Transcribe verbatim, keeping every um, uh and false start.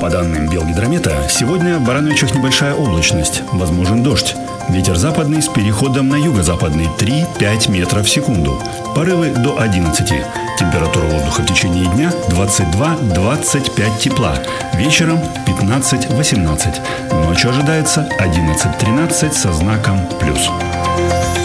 По данным Белгидромета, сегодня в Барановичах небольшая облачность, возможен дождь. Ветер западный с переходом на юго-западный три-пять метров в секунду. Порывы до одиннадцати. Температура воздуха в течение дня двадцать два - двадцать пять тепла. Вечером пятнадцать - восемнадцать. Ночью ожидается одиннадцать - тринадцать со знаком плюс.